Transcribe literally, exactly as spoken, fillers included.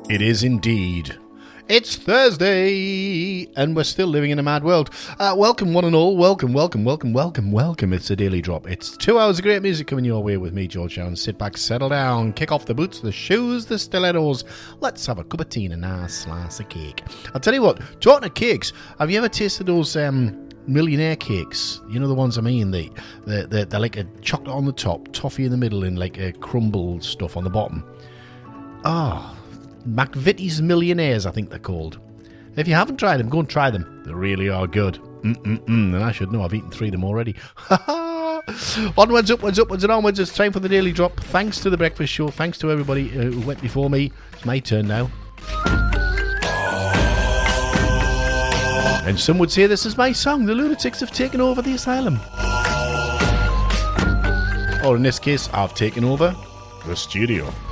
It is indeed. It's Thursday, and we're still living in a mad world. Uh, welcome, one and all. Welcome, welcome, welcome, welcome, welcome. It's a Daily Drop. It's two hours of great music coming your way with me, George Jones. Sit back, settle down, kick off the boots, the shoes, the stilettos. Let's have a cup of tea and a nice slice of cake. I'll tell you what, talking of cakes, have you ever tasted those um, millionaire cakes? You know the ones I mean? They, they, they're, they're like a chocolate on the top, toffee in the middle, and like a crumbled stuff on the bottom. Oh, McVitie's Millionaires, I think they're called. If you haven't tried them, go and try them. They really are good. Mm-mm-mm. And I should know, I've eaten three of them already. Onwards, upwards, upwards and onwards. It's time for the Daily Drop. Thanks to The Breakfast Show. Thanks to everybody uh, who went before me. It's my turn now. And some would say this is my song. The lunatics have taken over the asylum. Or in this case, I've taken over the studio.